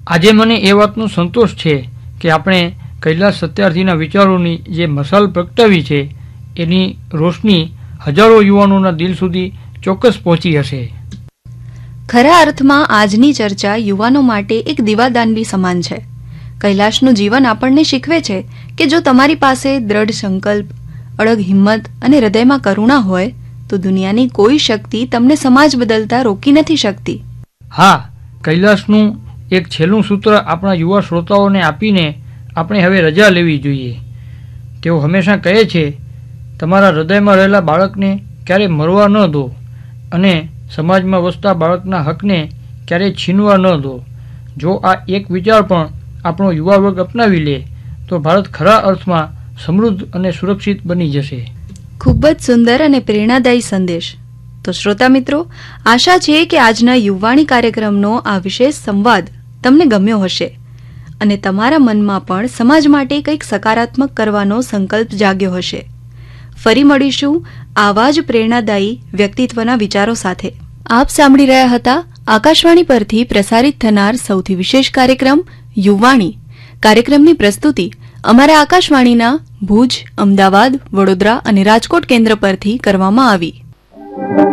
આજે મને એ વાતનો સંતોષ છે કે આપણે કૈલાસ સત્યાર્થીના વિચારોની જે મસાલ પ્રગટાવી છે એની રોશની હજારો યુવાનોના દિલ સુધી ચોક્કસ પહોંચી હશે. ખરા અર્થમાં આજની ચર્ચા યુવાનો માટે એક દીવાદાંડી સમાન છે. કૈલાશનું જીવન આપણને શીખવે છે કે જો તમારી પાસે દ્રઢ સંકલ્પ, અડગ હિંમત અને હૃદયમાં કરુણા હોય તો દુનિયાની કોઈ શક્તિ તમને સમાજ બદલતા રોકી નથી શકતી. હા, કૈલાસનું એક છેલ્લું સૂત્ર આપણા યુવા શ્રોતાઓને આપીને આપણે હવે રજા લેવી જોઈએ. તેઓ હંમેશા કહે છે, તમારા હૃદયમાં રહેલા બાળકને ક્યારેય મરવા ન દો અને સમાજમાં વસતા બાળકના હકને ક્યારેય છીનવા ન દો. જો આ એક વિચાર પણ આપણો યુવા વર્ગ અપનાવી લે તો ભારત ખરા અર્થમાં સમૃદ્ધ અને સુરક્ષિત બની જશે. ખૂબ જ સુંદર અને પ્રેરણાદાયી સંદેશ. તો શ્રોતા મિત્રો, આશા છે કે આજના યુવાણી કાર્યક્રમનો આ વિશેષ સંવાદ તમને ગમ્યો હશે અને તમારા મનમાં પણ સમાજ માટે કંઈક સકારાત્મક કરવાનો સંકલ્પ જાગ્યો હશે. ફરી મળીશું આવા જ પ્રેરણાદાયી વ્યક્તિત્વના વિચારો સાથે. આપ સાંભળી રહ્યા હતા આકાશવાણી પરથી પ્રસારિત થનાર સૌથી વિશેષ કાર્યક્રમ યુવાણી. કાર્યક્રમની પ્રસ્તુતિ અમારા આકાશવાણીના ભુજ, અમદાવાદ, વડોદરા અને રાજકોટ કેન્દ્ર પરથી કરવામાં આવી.